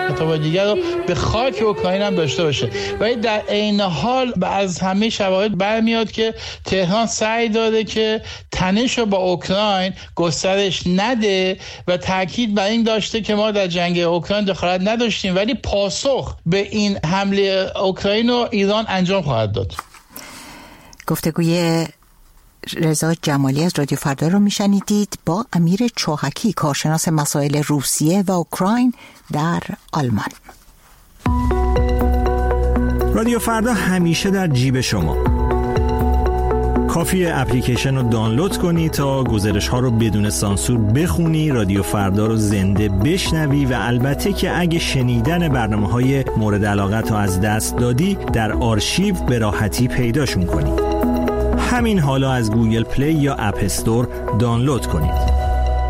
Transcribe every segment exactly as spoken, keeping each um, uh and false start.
خطاب‌های دیگر رو به خاک اوکراین هم داشته باشه. ولی در عین حال از همه شواهد برمیاد که تهران سعی داره که تنش رو با اوکراین گسترش نده و تاکید بر این داشته که ما در جنگ اوکراین دخالت نداشتیم، ولی پاسخ به این حمله اوکراین رو ایران انجام خواهد داد. گفتگوی رضا جمالی از رادیو فردا رو میشنیدید با امیر چوحکی، کارشناس مسائل روسیه و اوکراین در آلمان. رادیو فردا همیشه در جیب شما. کافیه اپلیکیشن رو دانلود کنی تا گزارش ها رو بدون سانسور بخونی، رادیو فردا رو زنده بشنوی و البته که اگه شنیدن برنامه های مورد علاقت رو از دست دادی در آرشیو به راحتی پیداشون کنی. همین حالا از گوگل پلی یا اپ استور دانلود کنید.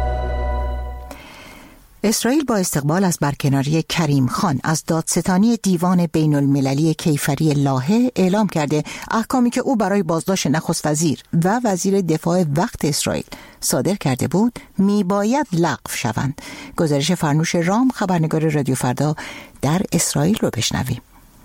اسرائیل با استقبال از برکناری کریم خان از دادستانی دیوان بین المللی کیفری لاهه اعلام کرده احکامی که او برای بازداشت نخست وزیر و وزیر دفاع وقت اسرائیل صادر کرده بود میباید لغو شوند. گزارش فرنوش رام، خبرنگار رادیو فردا در اسرائیل رو بشنویم.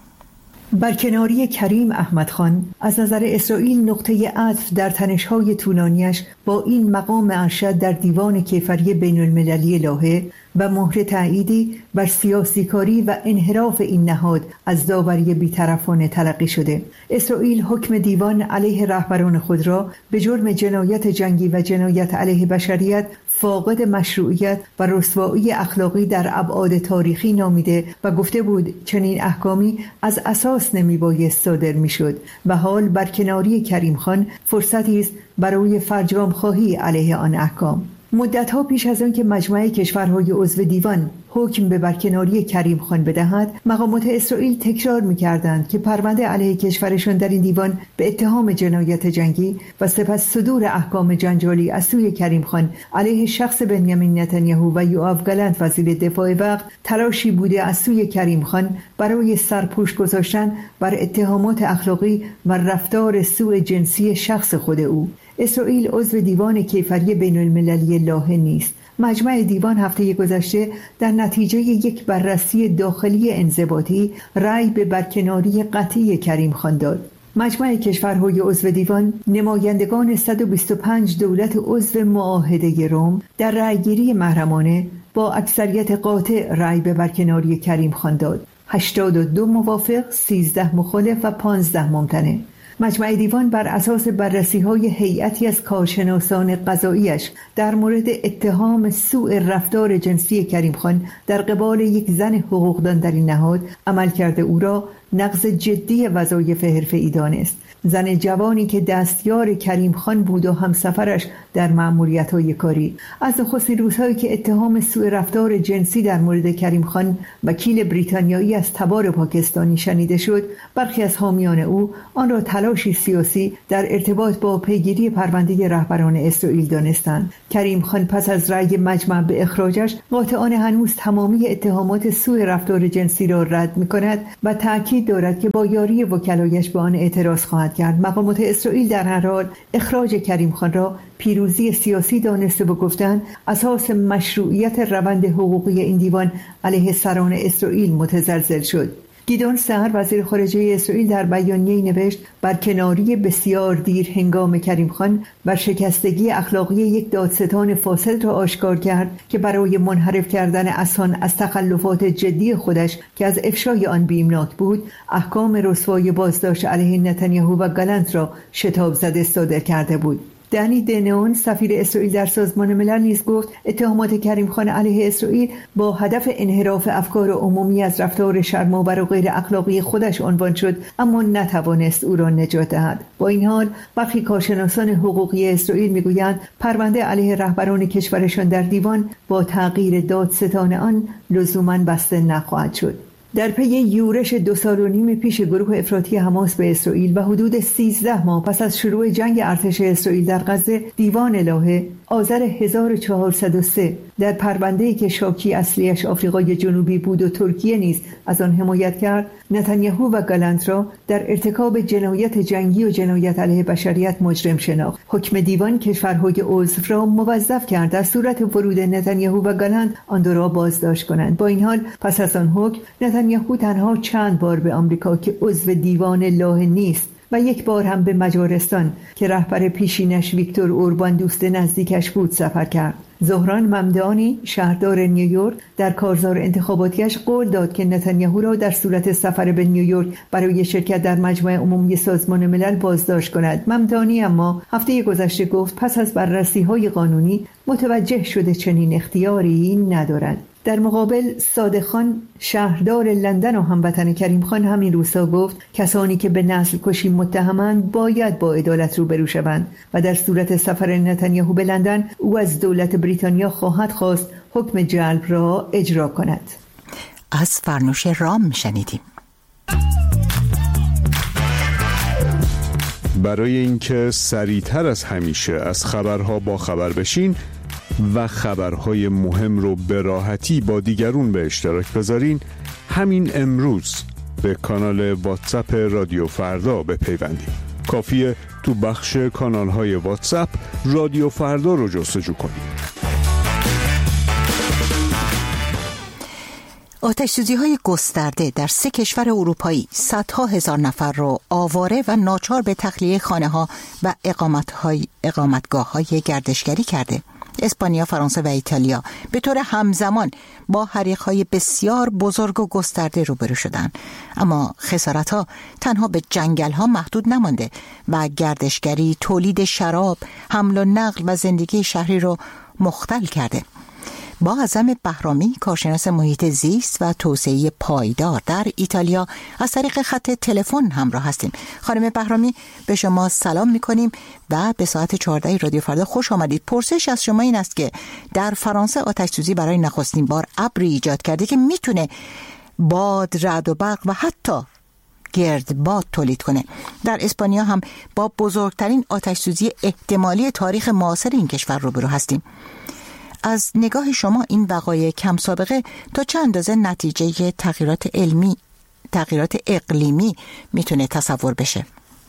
برکناری کریم احمد خان از نظر اسرائیل نقطه عطف در تنش‌های طولانیش با این مقام ارشد در دیوان کیفری بین المللی لاهه و مهر تأییدی بر سیاسی کاری و انحراف این نهاد از داوری بی‌طرفانه تلقی شده. اسرائیل حکم دیوان علیه رهبران خود را به جرم جنایت جنگی و جنایت علیه بشریت فاقد مشروعیت و رسوایی اخلاقی در ابعاد تاریخی نامیده و گفته بود چنین احکامی از اساس نمیبایست صادر میشد و حال برکناری کریم خان فرصتی است برای فرجام خواهی علیه آن احکام. مدت‌ها پیش از آن که مجمع کشورهای عضو دیوان حکم به برکناری کریم خان بدهد، مقامات اسرائیل تکرار می‌کردند که پرونده علیه کشورشان در این دیوان به اتهام جنایت جنگی و سپس صدور احکام جنجالی از سوی کریم خان علیه شخص بنیامین نتانیاهو و یوآف گالنت وزیر دفاع وقت تلاشی بوده از سوی کریم خان برای سرپوش گذاشتن بر اتهامات اخلاقی و رفتار سوء جنسی شخص خود او. اسرائیل عضو دیوان کیفری بین المللی لاهه نیست. مجمع دیوان هفته گذشته در نتیجه یک بررسی داخلی انضباطی رأی به برکناری قطعی کریم خان داد. مجمع کشورهای عضو دیوان نمایندگان صد و بیست و پنج دولت عضو معاهده روم در رأیگیری محرمانه با اکثریت قاطع رأی به برکناری کریم خان داد. هشتاد و دو موافق، سیزده مخالف و پانزده ممتنع. مجمع دیوان بر اساس بررسی‌های هیئتی از کارشناسان قضاییش در مورد اتهام سوء رفتار جنسی کریم خان در قبال یک زن حقوقدان در این نهاد عمل کرده او را نقض جدی وظایف حرفه‌ای دانست. زن جوانی که دستیار کریم خان بود و همسفرش در مأموریت‌های کاری. از نخستین روزهایی که اتهام سوء رفتار جنسی در مورد کریم خان وکیل بریتانیایی از تبار پاکستانی شنیده شد، برخی از حامیان او آن را تلاشی سیاسی در ارتباط با پیگیری پرونده رهبران اسرائیل دانستند. کریم خان پس از رأی مجمع به اخراجش قاطعانه هنوز تمامی اتهامات سوء رفتار جنسی را رد می‌کند و تأکید دارد که با یاری وکلایش به آن اعتراض خواهد کرد. مقامات اسرائیل در هر حال اخراج کریم خان را پیروزی سیاسی دانسته و گفتند اساس مشروعیت روند حقوقی این دیوان علیه سران اسرائیل متزلزل شد. گیدون سهر وزیر خارجه اسرائیل در بیانیه‌ای نوشت برکناری بسیار دیر هنگام کریم خان بر شکستگی اخلاقی یک دادستان فاسد را آشکار کرد که برای منحرف کردن اسان از تخلفات جدی خودش که از افشای آن بیمناک بود، احکام رسوای بازداشت علیه نتانیاهو و گالنت را شتاب زده صادر کرده بود. دنی دنون سفیر اسرائیل در سازمان ملل نیز گفت اتهامات کریم خان علیه اسرائیل با هدف انحراف افکار عمومی از رفتار شرم‌آور و غیر اخلاقی خودش عنوان شد، اما نتوانست او را نجات دهد. با این حال برخی کارشناسان حقوقی اسرائیل میگویند پرونده علیه رهبران کشورشان در دیوان با تغییر دادستان آن لزوماً بسته نخواهد شد. در پی یورش دو سال و نیم پیش گروه افراطی حماس به اسرائیل و حدود سیزده ماه پس از شروع جنگ ارتش اسرائیل در غزه، دیوان لاهه آذر هزار و چهارصد و سه در پرونده‌ای که شاکی اصلیش آفریقای جنوبی بود و ترکیه نیز از آن حمایت کرد، نتانیاهو و گالانت را در ارتکاب جنایت جنگی و جنایت علیه بشریت مجرم شناخت. حکم دیوان کشورهای عضو را موظف کرد در صورت ورود نتانیاهو و گالانت آن دو را بازداشت کنند. با این حال پس از آن حکم، نتانیاهو تنها چند بار به آمریکا که عضو دیوان لاهه نیست و یک بار هم به مجارستان که رهبر پیشینش ویکتور اوربان دوست نزدیکش بود سفر کرد. زهران ممدانی، شهردار نیویورک، در کارزار انتخاباتیش قول داد که نتانیاهو را در صورت سفر به نیویورک برای شرکت در مجمع عمومی سازمان ملل بازداشت کند. ممدانی اما هفته گذشته گفت پس از بررسی‌های قانونی متوجه شده چنین اختیاری ندارد. در مقابل صادق خان، شهردار لندن و هموطن کریم خان، همین روزها گفت کسانی که به نسل کشی متهمند باید با عدالت روبرو شوند و در صورت سفر نتانیاهو به لندن او از دولت بریتانیا خواهد خواست حکم جلب را اجرا کند. از فرنوش رام شنیدیم. برای اینکه سریعتر از همیشه از خبرها با خبر بشین و خبرهای مهم رو به راحتی با دیگرون به اشتراک بذارین، همین امروز به کانال واتساپ رادیو فردا بپیوندید. کافیه تو بخش کانالهای واتساپ رادیو فردا رو جستجو کنید. آتش‌سوزی‌های گسترده در سه کشور اروپایی صدها هزار نفر را آواره و ناچار به تخلیه خانه‌ها و اقامت‌های اقامتگاه‌های گردشگری کرده. اسپانیا، فرانسه و ایتالیا به طور همزمان با حریق‌های بسیار بزرگ و گسترده روبرو شدند، اما خسارت‌ها تنها به جنگل‌ها محدود نمانده و گردشگری، تولید شراب، حمل و نقل و زندگی شهری رو مختل کرده. با اعظم بهرامی، کارشناس محیط زیست و توسعه پایدار در ایتالیا، از طریق خط تلفن همراه هستیم. خانم بهرامی، به شما سلام می‌کنیم و به ساعت چهارده رادیو فردا خوش آمدید. پرسش از شما این است که در فرانسه آتش‌سوزی برای نخستین بار ابری ایجاد کرده که میتونه باد، رعد و برق و حتی گردباد تولید کنه. در اسپانیا هم با بزرگترین آتش‌سوزی احتمالی تاریخ معاصر این کشور روبرو هستیم. از نگاه شما این وقایع کم سابقه تا چه اندازه نتیجه تغییرات علمی، تغییرات اقلیمی میتونه تصور بشه؟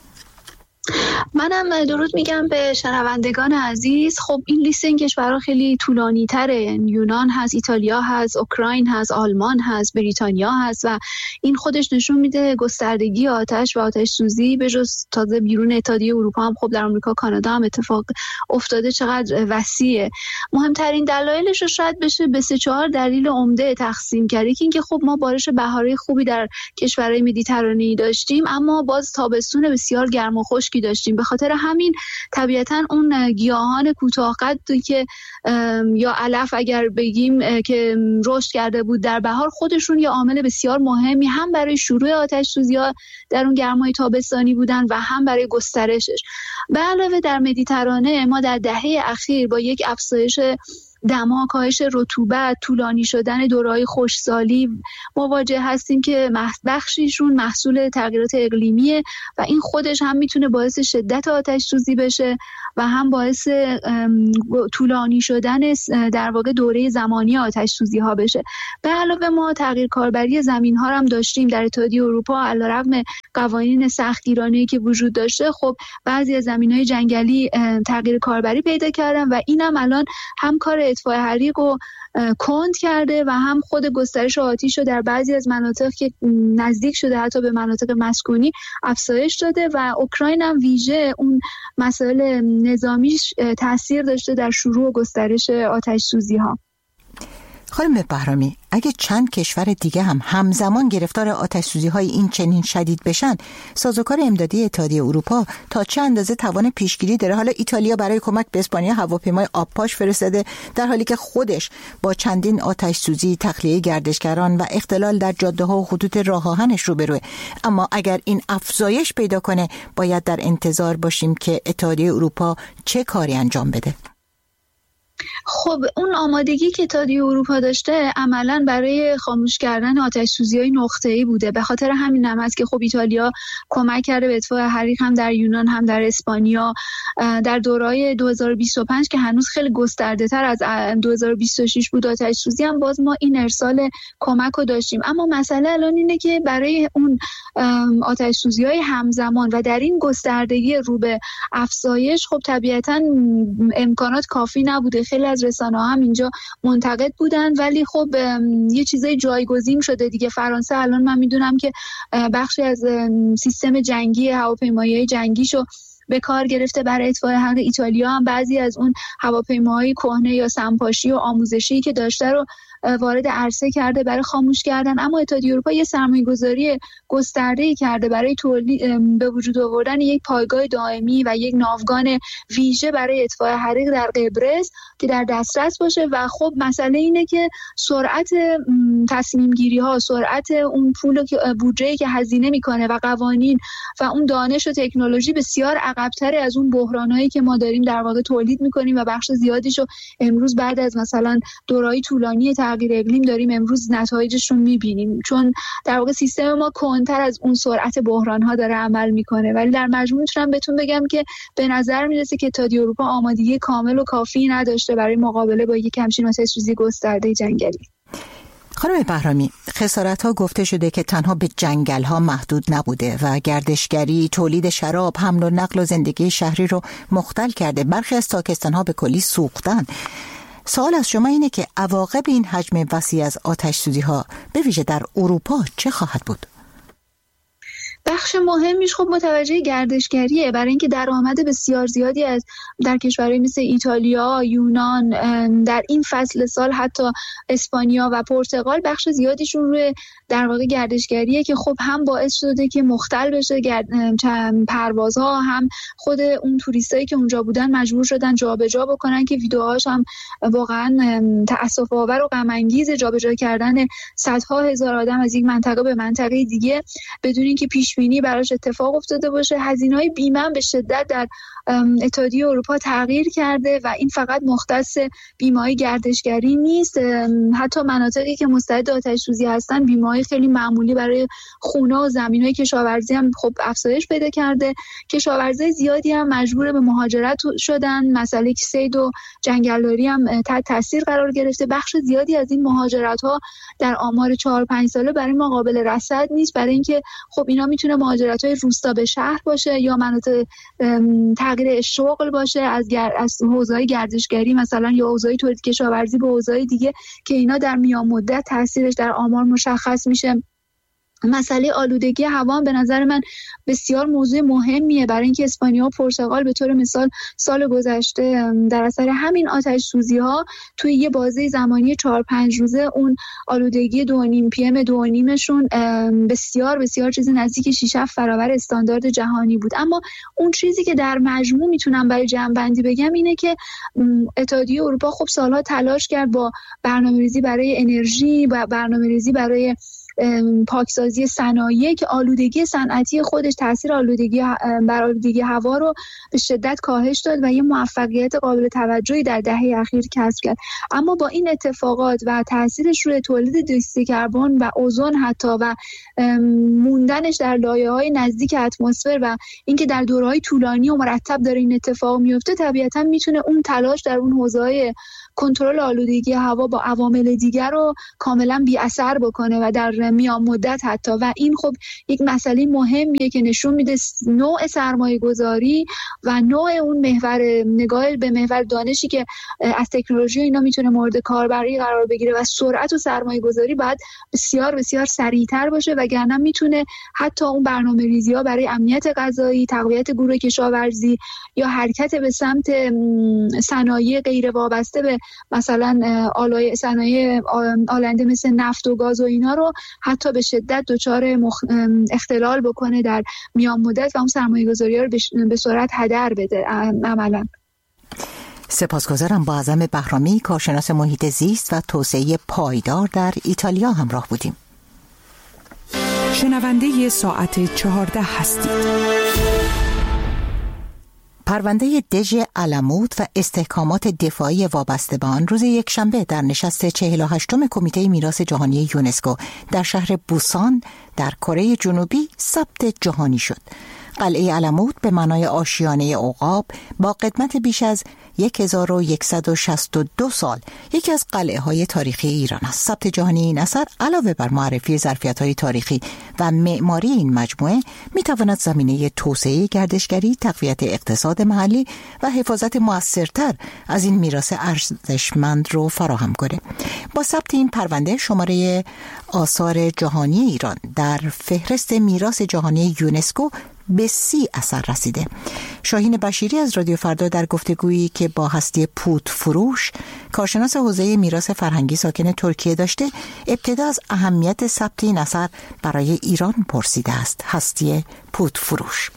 منم درود میگم به شنوندگان عزیز. خب این لیست این کشورها خیلی طولانی تره. یونان هست، ایتالیا هست، اوکراین هست، آلمان هست، بریتانیا هست و این خودش نشون میده گستردگی آتش و آتش سوزی به جز تازه بیرون اتحادیه اروپا هم خب در آمریکا، کانادا هم اتفاق افتاده چقدر وسیعه. مهمترین دلایلش رو شاید بشه به سه چهار دلیل عمده تقسیم کرد. یکی اینکه خب ما بارش بهاری خوبی در کشورهای مدیترانه‌ای داشتیم، اما باز تابستون بسیار گرم و خشکی داشتیم. به خاطر همین طبیعتاً اون گیاهان کوتاه‌قدی که یا علف اگر بگیم که رشد کرده بود در بهار، خودشون یه عامل بسیار مهمی هم برای شروع آتش‌سوزی‌ها در اون گرمای تابستانی بودن و هم برای گسترشش. به علاوه در مدیترانه ما در دهه اخیر با یک افزایش دما، کاهش رطوبت، طولانی شدن دوره‌های خشکسالی مواجه هستیم که بخشیشون محصول تغییرات اقلیمیه و این خودش هم میتونه باعث شدت آتش سوزی بشه و هم باعث طولانی شدن در واقع دوره زمانی آتش سوزی ها بشه. به علاوه ما تغییر کاربری زمین ها هم داشتیم در اتحادیه اروپا. علیرغم قوانین سختگیرانه‌ای که وجود داشته، خب بعضی از زمین‌های جنگلی تغییر کاربری پیدا کردن و اینم الان هم کار اطفاء حریق رو کند کرده و هم خود گسترش آتش رو در بعضی از مناطق که نزدیک شده حتی به مناطق مسکونی افزایش داده و اوکراین هم ویژه اون مسائل نظامیش تاثیر داشته در شروع و گسترش آتش سوزی ها. خانم بهرامی، اگه چند کشور دیگه هم همزمان گرفتار آتش‌سوزی‌های این چنین شدید بشن، سازوکار امدادی اتحادیه اروپا تا چه اندازه توان پیشگیری داره؟ حالا ایتالیا برای کمک به اسپانیا هواپیمای آبپاش فرستاده، در حالی که خودش با چندین آتش‌سوزی، تخلیه گردشگران و اختلال در جاده‌ها و خطوط راه آهنش روبروه. اما اگر این افزایش پیدا کنه، باید در انتظار باشیم که اتحادیه اروپا چه کاری انجام بده؟ خب اون آمادگی که اتحادیه اروپا داشته عملاً برای خاموش کردن آتش‌سوزی‌های نقطه‌ای بوده. به خاطر همین هم هست که خب ایتالیا کمک کرده به اطفاء حریق هم در یونان هم در اسپانیا در دوره‌های دو هزار و بیست و پنج که هنوز خیلی گسترده‌تر از دو هزار و بیست و شش بود آتش‌سوزی هم باز ما این ارسال کمک رو داشتیم. اما مسئله الان اینه که برای اون آتش‌سوزی‌های همزمان و در این گستردگی رو به افزایش خب طبیعتاً امکانات کافی نبوده. خیلی از رسانه‌ها هم اینجا منتقد بودن، ولی خب یه چیزای جایگزین شده دیگه. فرانسه الان من میدونم که بخشی از سیستم جنگی هواپیمایی جنگیشو به کار گرفته برای اطفاء حریق. ایتالیا هم بعضی از اون هواپیماهای کهنه یا سمپاشی و آموزشی که داشته رو وارد عرصه کرده برای خاموش کردن. اما اتحادیه اروپا یه سرمایه‌گذاری گسترده‌ای کرده برای تولید به وجود آوردن یک پایگاه دائمی و یک ناوگان ویژه برای اطفاء حریق در قبرس که در دسترس باشه. و خب مسئله اینه که سرعت تصمیم گیری ها، سرعت اون پول که بودجه‌ای که هزینه میکنه و قوانین و اون دانش و تکنولوژی بسیار عقب‌تر از اون بحرانایی که ما داریم در واقع تولید میکنیم و بخش زیادیشو امروز بعد از مثلا دوره‌ای طولانی تغییر اقلیم داریم امروز نتایجش رو میبینیم، چون در واقع سیستم ما کنتر از اون سرعت بحران ها داره عمل میکنه. ولی در مجموع میتونم بهتون بگم که به نظر میرسه که اتحادیه اروپا آمادگی کامل و کافی نداشته برای مقابله با یک همچین آتش‌سوزی گسترده جنگلی. خانم بهرامی، خسارت‌ها گفته شده که تنها به جنگل‌ها محدود نبوده و گردشگری، تولید شراب، حمل و نقل و زندگی شهری رو مختل کرده. برخی از تاکستان‌ها به کلی سوختن. سوال از شما اینه که عواقب این حجم وسیع از آتش‌سوزی‌ها به ویژه در اروپا چه خواهد بود؟ بخش مهمیش خب متوجه گردشگریه، برای اینکه درآمد بسیار زیادی از در کشورهای مثل ایتالیا، یونان، در این فصل سال حتی اسپانیا و پرتغال بخش زیادیشون روی در واقع گردشگریه که خب هم باعث شده که مختل بشه گرد... پروازها، هم خود اون توریستایی که اونجا بودن مجبور شدن جابجا بکنن که ویدیوهاش هم واقعا تأسف آور و غم انگیز، جابجا کردن صدها هزار آدم از یک منطقه به منطقه دیگه بدون اینکه پیش بینی براش اتفاق افتاده باشه. هزینه‌های بیمه به شدت در اتحادیه اروپا تغییر کرده و این فقط مختص بیمه‌های گردشگری نیست. حتی مناطقی که مستعد آتش‌سوزی هستن بیمه‌های خیلی معمولی برای خونه و زمین‌های کشاورزی هم خب افزایش پیدا کرده. کشاورزای زیادی هم مجبور به مهاجرت شدن. مسئله صید و جنگلداری هم تحت تاثیر قرار گرفته. بخش زیادی از این مهاجرت‌ها در آمار چهار پنج ساله برای ما قابل رصد نیست، برای اینکه خب اینا میتونه مهاجرت‌های روستا به شهر باشه یا مناطق تغییر شغل باشه از گر... از حوزه‌های گردشگری مثلا یا حوزه‌های تولید کشاورزی به حوزه‌های دیگه که اینا در میان مدت تاثیرش در آمار مشخص میشه. مسئله آلودگی هوا به نظر من بسیار موضوع مهمیه، برای اینکه اسپانیا و پرتغال به طور مثال سال گذشته در اثر همین آتش سوزی ها توی یه بازه زمانی چهار پنج روزه اون آلودگی دو و نیم پی ام دو و نیمشون بسیار بسیار چیز نزدیک شش هفت برابر استاندارد جهانی بود. اما اون چیزی که در مجموع میتونم برای جمع‌بندی بگم اینه که اتحادیه اروپا خب سالها تلاش کرد با برنامه‌ریزی برای انرژی و برنامه‌ریزی برای پاکسازی صنایع که آلودگی صنعتی خودش تاثیر آلودگی بر آلودگی هوا رو به شدت کاهش داد و یه موفقیت قابل توجهی در دهه اخیر کسب کرد. اما با این اتفاقات و تاثیرش روی تولید دی اکسید کربن و اوزون حتی و موندنش در لایه‌های نزدیک اتمسفر و اینکه در دوره‌های طولانی و مرتب داره این اتفاق میفته، طبیعتاً میتونه اون تلاش در اون حوزه‌های کنترل آلودگی هوا با عوامل دیگر رو کاملا بی اثر بکنه و در میان مدت حتی. و این خب یک مسئله مهمیه که نشون میده نوع سرمایه گذاری و نوع اون محور نگاه به محور دانشی که از تکنولوژی اینا میتونه مورد کاربری قرار بگیره و سرعت و سرمایه گذاری باید بسیار بسیار سریعتر باشه، وگرنه میتونه حتی اون برنامه‌ریزی ها برای امنیت غذایی، تقویت گروه کشاورزی یا حرکت به سمت صنایع غیر وابسته به مثلا آلای صنایع آلنده مثل نفت و گاز و اینا رو حتی به شدت دچار مخ... اختلال بکنه در میان مدت و اون سرمایه‌گذاری‌ها رو به سرعت هدر بده عملاً. سپاسگزارم. با اعظم بهرامی، کارشناس محیط زیست و توسعه پایدار در ایتالیا همراه بودیم. شنونده ساعت چهارده هستید. پرونده دژ علموت و استحکامات دفاعی وابسته به آن روز یکشنبه در نشست چهل و هشتم کمیته میراث جهانی یونسکو در شهر بوسان در کره جنوبی ثبت جهانی شد. قلعه علموت به معنای آشیانه عقاب با قدمت بیش از هزار و صد و شصت و دو سال یکی از قلعه های تاریخی ایران است. ثبت جهانی این اثر علاوه بر معرفی ظرفیت های تاریخی و معماری این مجموعه می تواند زمینه توسعه گردشگری، تقویت اقتصاد محلی و حفاظت مؤثرتر از این میراث ارزشمند رو فراهم کنه. با ثبت این پرونده شماره آثار جهانی ایران در فهرست میراث جهانی یونسکو به سی اثر رسیده. شاهین بشیری از رادیو فردا در گفتگویی که با هستی پوت فروش، کارشناس حوزه میراث فرهنگی ساکن ترکیه داشته، ابتدا از اهمیت ثبت این اثر برای ایران پرسیده است. هستی پوت فروش: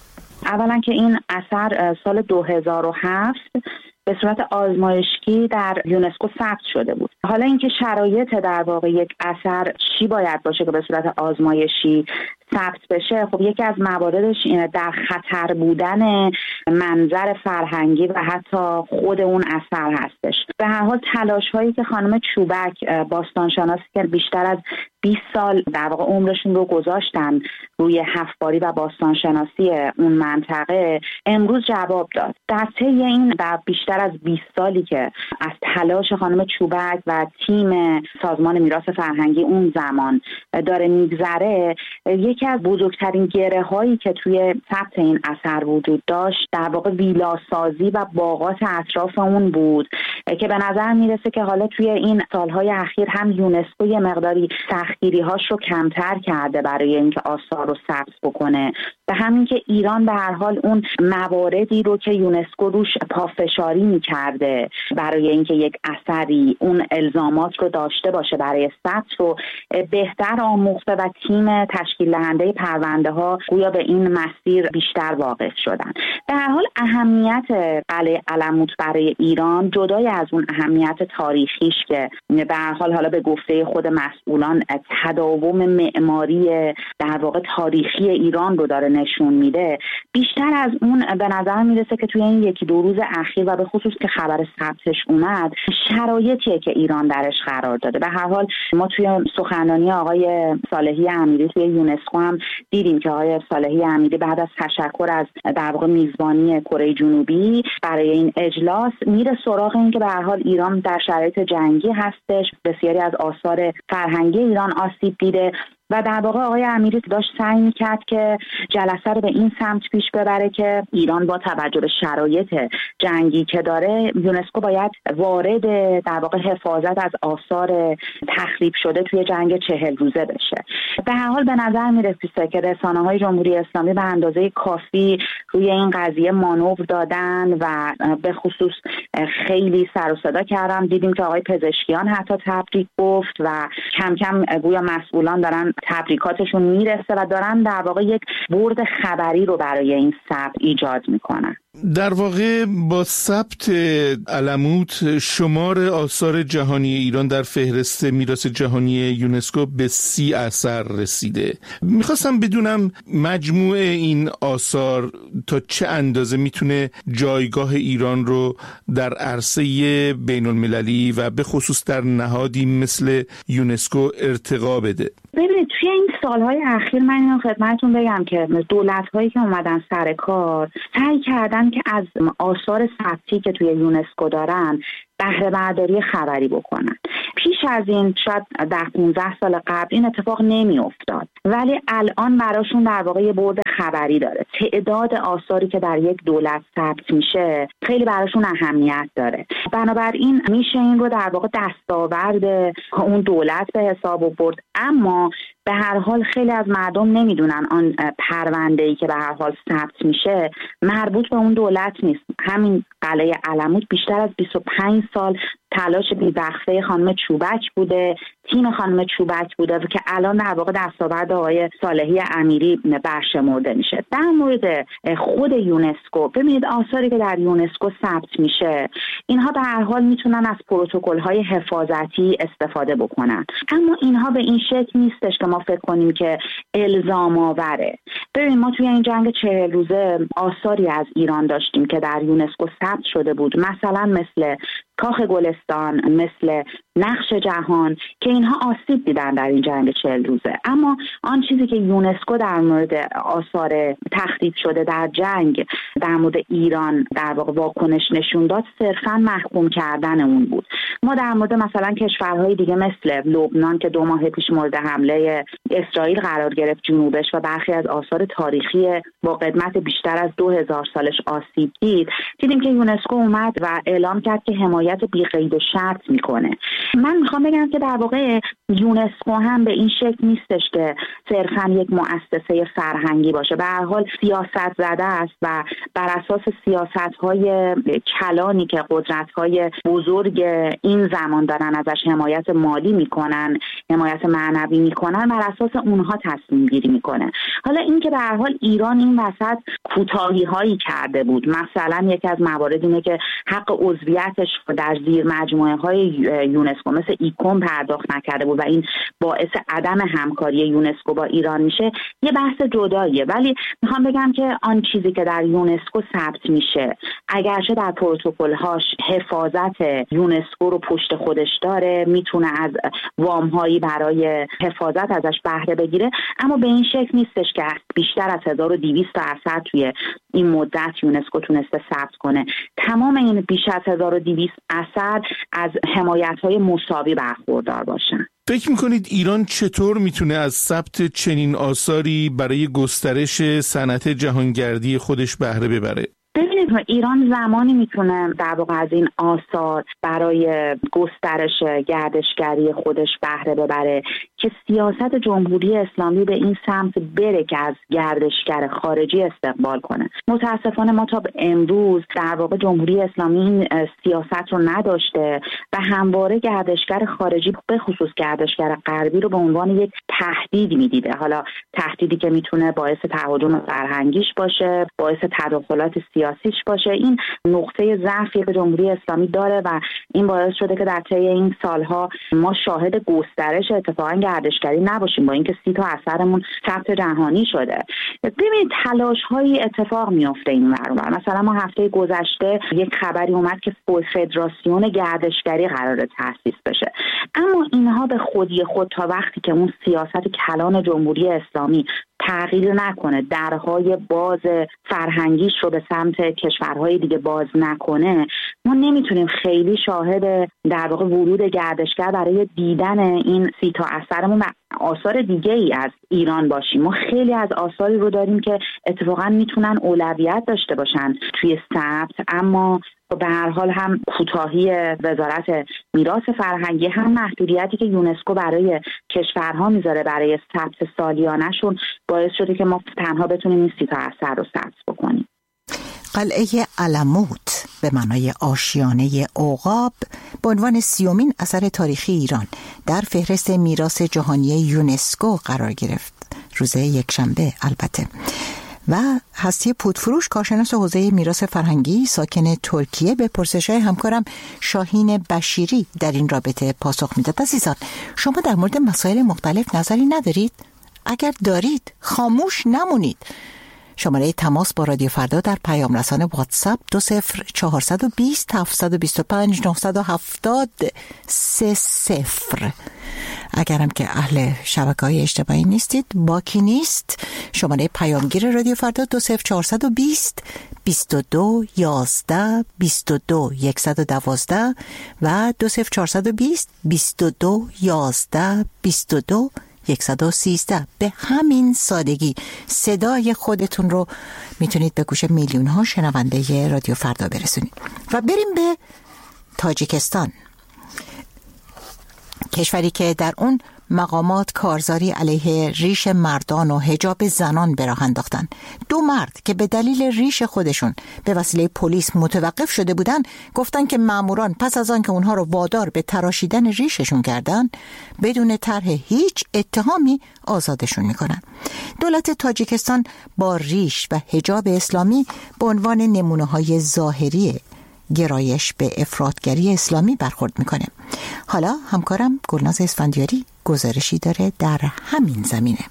اولا که این اثر سال دو هزار و هفت به صورت آزمایشی در یونسکو ثبت شده بود. حالا اینکه شرایط در واقع یک اثر چی باید باشه که به صورت آزمایشی ثبت بشه، خب یکی از مواردش در خطر بودن منظر فرهنگی و حتی خود اون اثر هستش. به هر حال تلاش هایی که خانم چوبک، باستانشناسی که بیشتر از بیست سال در واقع عمرشون رو گذاشتن روی حفاری و باستانشناسی اون منطقه، امروز جواب داد. در طی این در بیشتر از بیست سالی که از تلاش خانم چوبک و تیم سازمان میراث فرهنگی اون زمان داره میگذره، یکی از بزرگترین گره هایی که توی ثبت این اثر وجود داشت در واقع ویلاسازی و باغات اطراف اون بود که به نظر میرسه که حالا توی این سالهای اخیر هم یونسکو یه مقداری سختگیری هاش رو کمتر کرده برای اینکه آثار رو ثبت بکنه، به همین که ایران به هر حال اون مواردی رو که یونسکو روش پافشاری میکرده برای اینکه یک اثری اون الزامات رو داشته باشه برای ثبت رو بهتر آموخته و تیم تشکیل دهنده پرونده ها گویا به این مسیر بیشتر واقف شدن. به هر حال اهمیت قلعه علموت برای ایران جدای از اون اهمیت تاریخیش که به هر حال حالا به گفته خود مسئولان تداوم معماری در واقع تاریخی ایران رو داره نشون میده، بیشتر از اون به نظر میرسه که توی این یکی دو روز اخیر و به خصوص که خبر ثبتش اومد، شرایطیه که ایران درش قرار داده. به هر حال ما توی سخنرانی آقای صالحی امیری توی یونسکو هم دیدیم که آقای صالحی امیری بعد از تشکر از در واقع میزبانی کره جنوبی برای این اجلاس میره سراغ این که به هر حال ایران در شرایط جنگی هستش، بسیاری از آثار فرهنگی ایران آسیب دیده و در واقع آقای امیری داشت سعی میکرد که جلسه رو به این سمت پیش ببره که ایران با توجه به شرایط جنگی که داره، یونسکو باید وارد در واقع حفاظت از آثار تخریب شده توی جنگ چهل روزه بشه. به هر حال به نظر میرسه که رسانه‌های جمهوری اسلامی به اندازه کافی روی این قضیه مانور دادن و به خصوص خیلی سر و صدا کردن. دیدیم که آقای پزشکیان حتی تبریک گفت و کم کم گویا مسئولان دارن تبریکاتشون میرسه و دارن در واقع یک برد خبری رو برای این ثبت ایجاد میکنن. در واقع با ثبت علموت شمار آثار جهانی ایران در فهرست میراث جهانی یونسکو به سی اثر رسیده. میخواستم بدونم مجموع این آثار تا چه اندازه میتونه جایگاه ایران رو در عرصه بین المللی و به خصوص در نهادی مثل یونسکو ارتقا بده. ببینید توی این سالهای اخیر من اینو خدمتتون بگم که دولت‌هایی که اومدن سر کار سعی کردن که از آثار ثبتی که توی یونسکو دارن بهره برداری خبری بکنن. پیش از این شاید در پانزده سال قبل این اتفاق نمی افتاد، ولی الان براشون در واقع یه برد خبری داره. تعداد آثاری که در یک دولت ثبت میشه خیلی براشون اهمیت داره، بنابراین میشه این رو در واقع دستاورد اون دولت به حساب برد. اما به هر حال خیلی از مردم نمیدونن آن پرونده‌ای که به هر حال ثبت میشه مربوط به اون دولت نیست. همین قلعه علموت بیشتر از بیست و پنج سال تلاش بی‌وقفه خانم چوبک بوده، تیم خانم چوبک بوده که الان در واقع دستاورد آقای صالحی امیری برشمرده میشه. در مورد خود یونسکو، ببینید آثاری که در یونسکو ثبت میشه اینها به هر حال میتونن از پروتکل‌های حفاظتی استفاده بکنن، اما اینها به این شکل نیستش که ما ما فکر کنیم که الزام آوره. ببین ما توی این جنگ چهل روزه آثاری از ایران داشتیم که در یونسکو ثبت شده بود، مثلا مثل کاخ گلستان، مثل نقش جهان، که اینها آسیب دیدن در این جنگ چهل روزه. اما آن چیزی که یونسکو در مورد آثار تخریب شده در جنگ در مورد ایران در واقع واکنش نشون داد، صرفاً محکوم کردن اون بود. ما در مورد مثلا کشورهای دیگه مثل لبنان که دو ماه پیش مورد حمله اسرائیل قرار گرفت جنوبش و برخی از آثار تاریخی با قدمت بیشتر از دو هزار سالش آسیب دید، دیدیم که یونسکو اومد و اعلام کرد که حمایت بی قید و شرط میکنه. من میخوام بگم که در واقع یونسکو هم به این شکل نیستش که صرفاً یک مؤسسه فرهنگی باشه. به هر حال سیاست زده است و بر اساس سیاست‌های کلانی که قدرت‌های بزرگ این زمان دارن ازش حمایت مالی میکنن، حمایت معنوی میکنن، بر اساس اونها تصمیم گیری میکنه. حالا این که به هر حال ایران این وسط کوتاهی‌هایی کرده بود، مثلا یکی از موارد اینه که حق عضویتش در زیر مجموعه‌های یونسکو مثل ایکوم پرداخت نکرده بود و این باعث عدم همکاری یونسکو با ایران میشه، یه بحث جداییه. ولی میخوام بگم که آن چیزی که در یونسکو ثبت میشه، اگرچه در پروتکل‌هاش حفاظت یونسکو رو پشت خودش داره، میتونه از وام‌هایی برای حفاظت ازش بهره بگیره، اما به این شکل نیستش که بیشتر از هزار و دویست تا اثر توی این مدت یونسکو تونسته ثبت کنه. تمام این بیش از هزار و دویست اثر از حمایت‌های مساوی برخوردار باشن. فکر میکنید ایران چطور میتونه از ثبت چنین آثاری برای گسترش صنعت جهانگردی خودش بهره ببره؟ ببینید ایران زمانی میتونه در واقع از این آثار برای گسترش گردشگری خودش بهره ببره که سیاست جمهوری اسلامی به این سمت بره که از گردشگر خارجی استقبال کنه. متاسفانه ما تا امروز در واقع جمهوری اسلامی این سیاست رو نداشته و همواره گردشگر خارجی به خصوص گردشگر غربی رو به عنوان یک تهدید میدیده. حالا تهدیدی که میتونه باعث تهاجم فرهنگیش باشه، باعث تداخلات سیاسیش باشه. این نقطه ضعفی که جمهوری اسلامی داره و این باعث شده که در طی این سالها ما شاهد گسترش اتفاقا گردشگری نباشیم، با اینکه سی تا اثرمون ثبت جهانی شده. ببینید تلاش‌هایی اتفاق میفته این ور. مثلا ما هفته گذشته یک خبری اومد که فدراسیون گردشگری قراره تأسیس بشه، اما اینها به خودی خود تا وقتی که اون سیاست کلان جمهوری اسلامی تغییر نکنه، درهای باز فرهنگیش رو به سمت کشورهای دیگه باز نکنه، ما نمیتونیم خیلی شاهد در واقع ورود گردشگر برای دیدن این سی تا اثرمون و آثار دیگه ای از ایران باشیم. ما خیلی از آثاری رو داریم که اتفاقا میتونن اولویت داشته باشن توی ثبت، اما به هر حال هم کوتاهی وزارت میراث فرهنگی، هم محدودیتی که یونسکو برای کشورها میذاره برای ثبت سالیانه‌شون باعث شده که ما تنها بتونیم این سی تا اثر رو ثبت بکنیم. قلعه علموت به معنای آشیانه عقاب به عنوان سیومین اثر تاریخی ایران در فهرست میراث جهانی یونسکو قرار گرفت، روز یکشنبه البته. و هستی پودفروش، کارشناس حوزه میراث فرهنگی ساکن ترکیه، به پرسش‌های همکارم شاهین بشیری در این رابطه پاسخ میداد. عزیزان، شما در مورد مسائل مختلف نظری ندارید؟ اگر دارید خاموش نمونید. شماره تماس با رادیو فردا در پیام رسان واتساپ دو صفر چهارصد و بیست هفتصد و بیست و پنج نهصد و هفتاد سه صفر. اگرم که اهل شبکه‌های اجتماعی نیستید، باکی نیست، شماره پیامگیر رادیو فردا دو صفر چهارصد و بیست بیست و دو یازده بیست و دو صد و دوازده و دو صفر چهارصد و بیست بیست و دو یازده بیست و دو صد و سیزده. به همین سادگی صدای خودتون رو میتونید به گوش میلیون ها شنونده رادیو فردا برسونید. و بریم به تاجیکستان، کشوری که در اون مقامات کارزاری علیه ریش مردان و حجاب زنان به راه انداختن. دو مرد که به دلیل ریش خودشون به وسیله پلیس متوقف شده بودن، گفتن که ماموران پس از آن که اونها رو وادار به تراشیدن ریششون کردن، بدون طرح هیچ اتهامی آزادشون میکنن. دولت تاجیکستان با ریش و حجاب اسلامی به عنوان نمونه‌های ظاهری گرایش به افراطگری اسلامی برخورد میکنه. حالا همکارم گلناز اسفندیاری گزارشی داره در همین زمینه.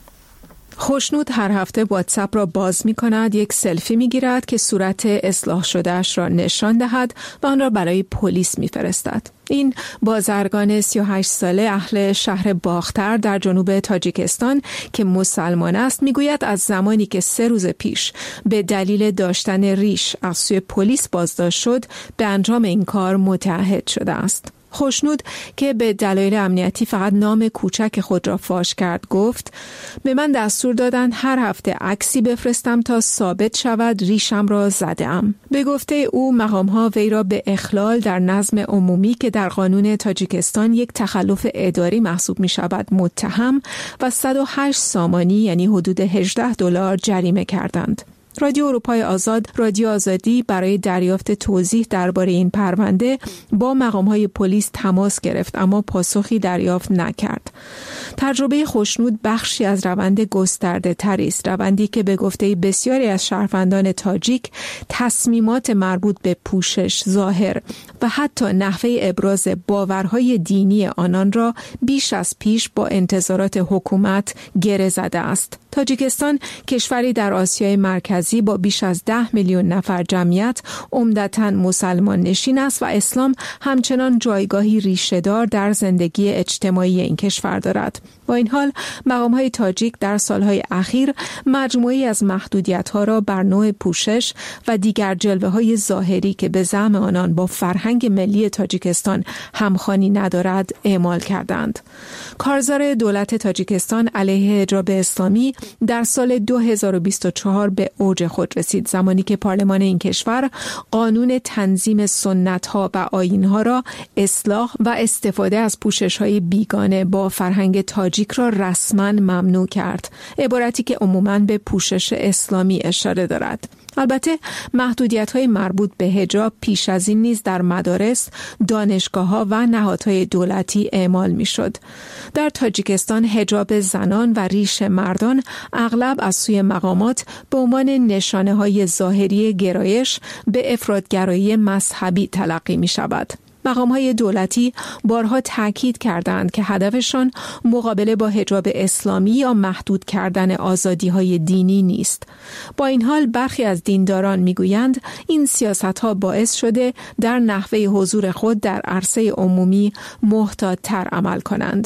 خوشنود هر هفته واتساپ را باز می کند، یک سلفی می گیرد که صورت اصلاح شدهش را نشان دهد و آن را برای پلیس می فرستد. این بازرگان سی و هشت ساله اهل شهر باختر در جنوب تاجیکستان که مسلمان است می گوید از زمانی که سه روز پیش به دلیل داشتن ریش از سوی پلیس بازداشت شد به انجام این کار متعهد شده است. خوشنود که به دلایل امنیتی فقط نام کوچک خود را فاش کرد گفت به من دستور دادن هر هفته عکسی بفرستم تا ثابت شود ریشم را زدم. به گفته او مقام‌ها وی را به اخلال در نظم عمومی که در قانون تاجیکستان یک تخلف اداری محسوب می شود متهم و صد و هشت سامانی یعنی حدود هجده دلار جریمه کردند. رادیو اروپای آزاد، رادیو آزادی برای دریافت توضیح درباره این پرونده با مقام‌های پلیس تماس گرفت اما پاسخی دریافت نکرد. تجربه خوشنود بخشی از روند گسترده تری است، روندی که به گفته بسیاری از شهروندان تاجیک تصمیمات مربوط به پوشش، ظاهر و حتی نحوه ابراز باورهای دینی آنان را بیش از پیش با انتظارات حکومت گره زده است. تاجیکستان کشوری در آسیای مرکزی با بیش از ده میلیون نفر جمعیت عمدتاً مسلمان نشین است و اسلام همچنان جایگاهی ریشه‌دار در زندگی اجتماعی این کشور دارد. با این حال مقام‌های تاجیک در سالهای اخیر مجموعی از محدودیت‌ها را بر نوع پوشش و دیگر جلوه‌های ظاهری که به زعم آنان با فرهنگ ملی تاجیکستان همخوانی ندارد اعمال کردند. کارزار دولت تاجیکستان علیه حجاب اسلامی در سال دو هزار و بیست و چهار به اوج خود رسید، زمانی که پارلمان این کشور قانون تنظیم سنت‌ها و آیین‌ها را اصلاح و استفاده از پوشش‌های بیگانه با فرهنگ تاجیک را رسما ممنوع کرد، عبارتی که عموماً به پوشش اسلامی اشاره دارد. البته محدودیت‌های مربوط به حجاب پیش از این نیز در مدارس، دانشگاه‌ها و نهادهای دولتی اعمال می‌شد. در تاجیکستان حجاب زنان و ریش مردان اغلب از سوی مقامات به عنوان نشانه‌های ظاهری گرایش به افراطگرایی مذهبی تلقی می‌شود. مقام‌های دولتی بارها تاکید کردند که هدفشان مقابله با حجاب اسلامی یا محدود کردن آزادی‌های دینی نیست. با این حال برخی از دینداران می‌گویند این سیاست‌ها باعث شده در نحوه حضور خود در عرصه عمومی محتاط‌تر عمل کنند.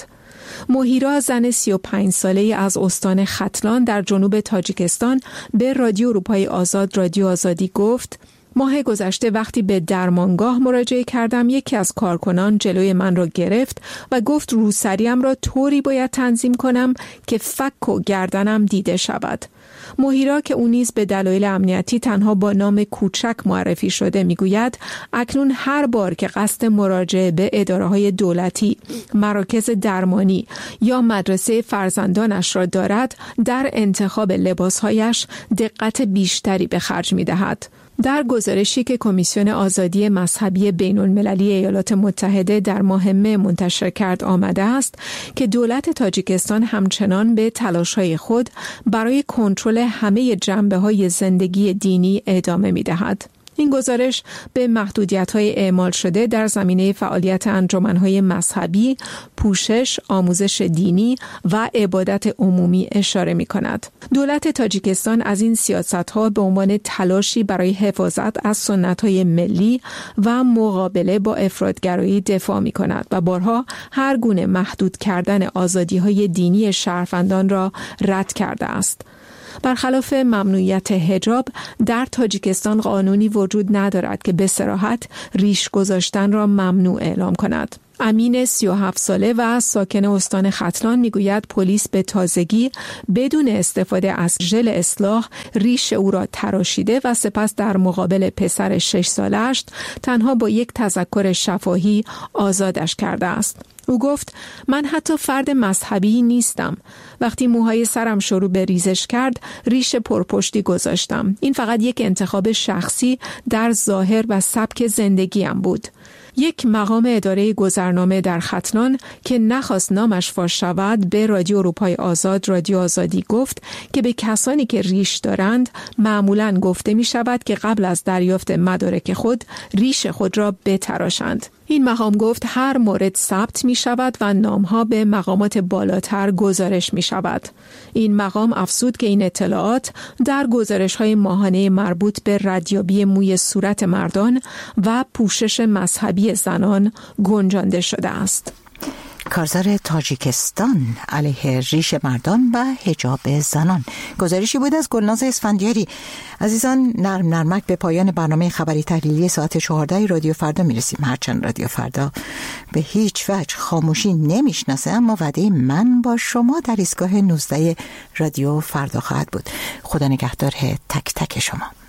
مهیرا زن سی و پنج ساله از استان ختلان در جنوب تاجیکستان به رادیو اروپای آزاد رادیو آزادی گفت ماه گذشته وقتی به درمانگاه مراجعه کردم یکی از کارکنان جلوی من را گرفت و گفت روسریم را طوری باید تنظیم کنم که فک و گردنم دیده شود. مهیرا که او نیز به دلایل امنیتی تنها با نام کوچک معرفی شده میگوید اکنون هر بار که قصد مراجعه به اداره‌های دولتی، مراکز درمانی یا مدرسه فرزندانش را دارد در انتخاب لباسهایش دقت بیشتری به خرج می‌دهد. در گزارشی که کمیسیون آزادی مذهبی بین المللی ایالات متحده در ماه مه منتشر کرد آمده است که دولت تاجیکستان همچنان به تلاش‌های خود برای کنترل همه جنبه‌های زندگی دینی ادامه می‌دهد. این گزارش به محدودیت‌های اعمال شده در زمینه فعالیت انجمن‌های مذهبی، پوشش، آموزش دینی و عبادت عمومی اشاره می‌کند. دولت تاجیکستان از این سیاست‌ها به عنوان تلاشی برای حفاظت از سنت‌های ملی و مقابله با افراطگرایی دفاع می‌کند و بارها هر گونه محدود کردن آزادی‌های دینی شهروندان را رد کرده است. برخلاف ممنوعیت حجاب در تاجیکستان قانونی وجود ندارد که به صراحت ریش گذاشتن را ممنوع اعلام کند. امین سی و هفت ساله و ساکن استان ختلان میگوید پلیس به تازگی بدون استفاده از ژل اصلاح ریش او را تراشیده و سپس در مقابل پسر شش سالش تنها با یک تذکر شفاهی آزادش کرده است. او گفت من حتی فرد مذهبی نیستم. وقتی موهای سرم شروع به ریزش کرد ریش پرپشتی گذاشتم. این فقط یک انتخاب شخصی در ظاهر و سبک زندگیم بود. یک مقام اداره گذرنامه در ختنان که نخواست نامش فاش شود به رادیو اروپای آزاد رادیو آزادی گفت که به کسانی که ریش دارند معمولاً گفته می شود که قبل از دریافت مدارک خود ریش خود را بتراشند. این مقام گفت هر مورد ثبت می شود و نامها به مقامات بالاتر گزارش می شود. این مقام افزود که این اطلاعات در گزارش های ماهانه مربوط به ردیابی موی صورت مردان و پوشش مذهبی زنان گنجانده شده است. کارزار تاجیکستان علیه ریش مردان و حجاب زنان. گزارشی بود از گلناز اسفندیاری. عزیزان، نرم نرمک به پایان برنامه خبری تحلیلی ساعت چهارده رادیو فردا میرسیم. هرچند رادیو فردا به هیچ وجه خاموشی نمیشناسه، اما وعده من با شما در ایستگاه نوزده رادیو فردا خواهد بود. خدا نگهدار تک تک شما.